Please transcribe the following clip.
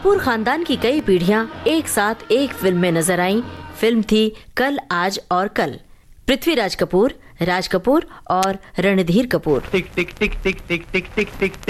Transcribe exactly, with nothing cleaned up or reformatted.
कपूर खानदान की कई पीढ़ियां एक साथ एक फिल्म में नजर आईं। फिल्म थी कल, आज और कल। पृथ्वीराज कपूर, राज कपूर और रणधीर कपूर। टिक टिक टिक टिक टिक टिक टिक टिक